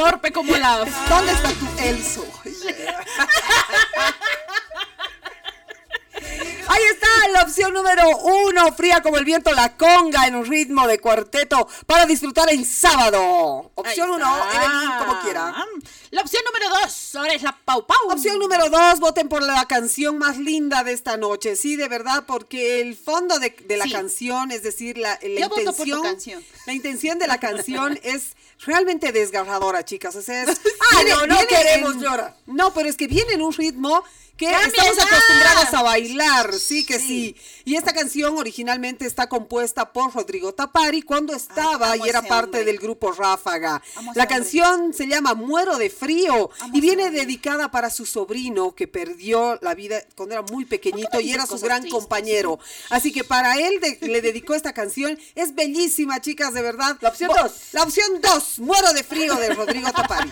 torpe como la... ¿Dónde está tu Elso? Ahí está la opción número 1, fría como el viento, la conga en un ritmo de cuarteto para disfrutar en sábado. Opción 1, Evelyn, como quiera. La opción número 2, ahora es la Pau Pau. Opción número 2, voten por la canción más linda de esta noche. Sí, de verdad, porque el fondo de la canción, es decir, la voto por tu canción. La intención de la canción es realmente desgarradora, chicas. O sea, es, no queremos llorar. No, pero es que viene en un ritmo que ¡Cámbiala! estamos acostumbrados a bailar, sí que sí. Y esta canción originalmente está compuesta por Rodrigo Tapari cuando estaba y era parte del grupo Ráfaga. La canción se llama Muero de Frío y viene dedicada para su sobrino que perdió la vida cuando era muy pequeñito y era su gran compañero. Así que para él le dedicó esta canción. Es bellísima, chicas, de verdad. La opción 2. La opción 2, Muero de Frío de Rodrigo Tapari.